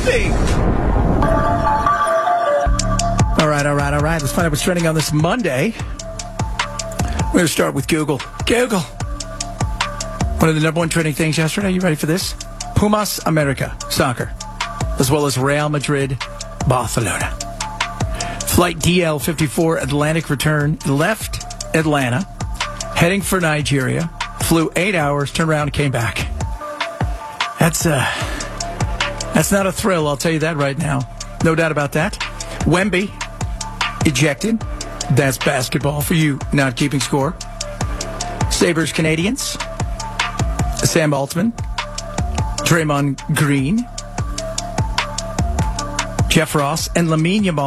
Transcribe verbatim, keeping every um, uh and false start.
me. All right, all right, all right. Let's find out what's trending on this Monday. We're going to start with Google. Google. One of the number one trending things yesterday. You ready for this? Pumas America, soccer, as well as Real Madrid, Barcelona. Flight D L fifty-four Atlantic return left Atlanta, heading for Nigeria, flew eight hours, turned around, and came back. That's uh, that's not a thrill, I'll tell you that right now. No doubt about that. Wemby ejected. That's basketball for you not keeping score. Sabres Canadians. Sam Altman. Draymond Green. Jeff Ross and Lamine Yamal.